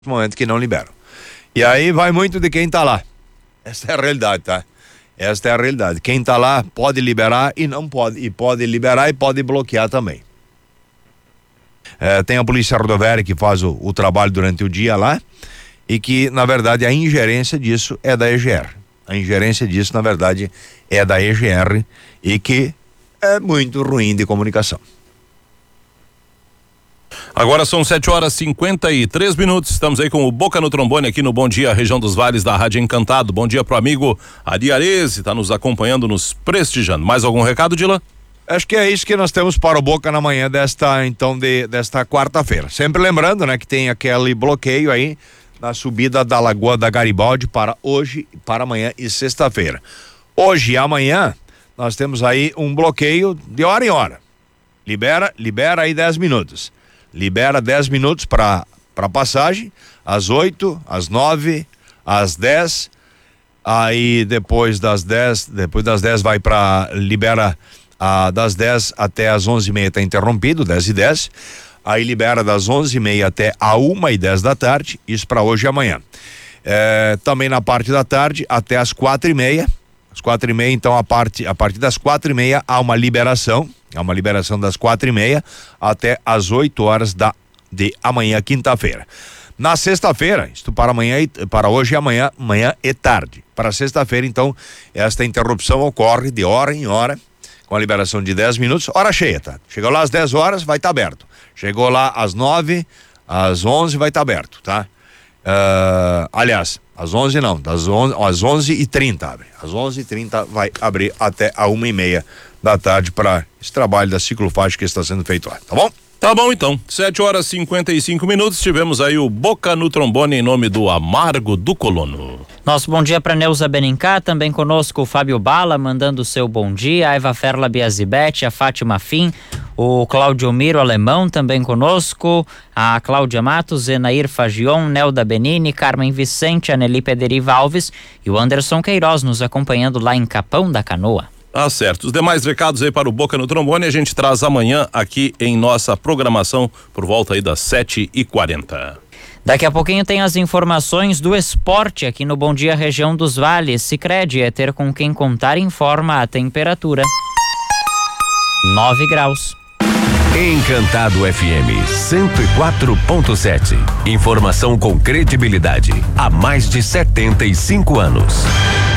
momento que não liberam. E aí vai muito de quem tá lá. Essa é a realidade, tá? Esta é a realidade. Quem tá lá pode liberar e não pode. E pode liberar e pode bloquear também. Tem a Polícia Rodoviária que faz o trabalho durante o dia lá e que, na verdade, a ingerência disso é da EGR. A ingerência disso, na verdade, é da EGR e que é muito ruim de comunicação. Agora são 7h53. Estamos aí com o Boca no Trombone aqui no Bom Dia, região dos Vales da Rádio Encantado. Bom dia pro amigo Ari Arese, tá nos acompanhando, nos prestigiando. Mais algum recado, Dila? Acho que é isso que nós temos para o Boca na manhã desta quarta-feira. Sempre lembrando, né, que tem aquele bloqueio aí na subida da Lagoa da Garibaldi para hoje, para amanhã e sexta-feira. Hoje e amanhã nós temos aí um bloqueio de hora em hora. Libera aí 10 minutos. Libera 10 minutos para passagem, às 8, às 9, às 10. Aí depois das 10 vai libera das 10 até as 11h30 tá interrompido, 10h10. Aí libera das 11h30 até a 1h10 da tarde, isso para hoje e amanhã. Também na parte da tarde até as 4h30. Às 4h30, então a partir das 4h30 há uma liberação das 4h30 até as 8h de amanhã, quinta-feira. Na sexta-feira, isto para hoje e amanhã e tarde. Para sexta-feira, então, esta interrupção ocorre de hora em hora, com a liberação de 10 minutos, hora cheia, tá? Chegou lá às 10 horas, vai estar aberto. Chegou lá às 9, às 11 vai estar aberto, tá? Aliás, às 11 não, às 11h30 abre. Às 11h30 vai abrir até a 1h30 da tarde para esse trabalho da ciclofaixa que está sendo feito lá, tá bom? Tá bom então, 7h55, tivemos aí o Boca no Trombone em nome do Amargo do Colono. Nosso bom dia para Neuza Benincá, também conosco o Fábio Bala, mandando o seu bom dia, a Eva Ferla Biazibete, a Fátima Fim, o Cláudio Miro Alemão também conosco, a Cláudia Matos, Zenair Fagion, Nelda Benini, Carmen Vicente, a Nelly Pederiva Alves e o Anderson Queiroz nos acompanhando lá em Capão da Canoa. Tá certo. Os demais recados aí para o Boca no Trombone a gente traz amanhã aqui em nossa programação por volta aí das 7h40. Daqui a pouquinho tem as informações do esporte aqui no Bom Dia Região dos Vales. Sicredi é ter com quem contar, informa a temperatura. 9 graus. Encantado FM 104.7. Informação com credibilidade há mais de 75 anos.